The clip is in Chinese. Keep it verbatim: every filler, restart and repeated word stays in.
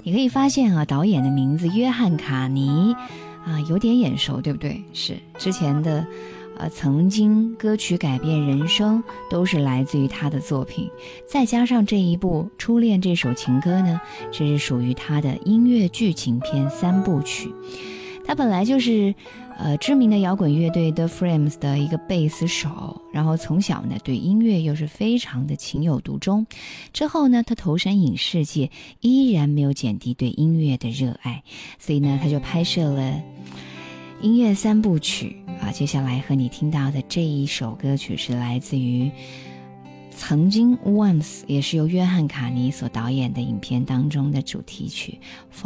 你可以发现啊，导演的名字约翰卡尼啊，有点眼熟，对不对？是之前的呃，曾经歌曲改变人生都是来自于他的作品，再加上这一部《初恋》这首情歌呢，这是属于他的音乐剧情片三部曲。他本来就是呃知名的摇滚乐队 The Frames 的一个贝斯手，然后从小呢对音乐又是非常的情有独钟。之后呢，他投身影视界，依然没有减低对音乐的热爱，所以呢，他就拍摄了音乐三部曲啊。接下来和你听到的这一首歌曲是来自于曾经 Once， 也是由约翰卡尼所导演的影片当中的主题曲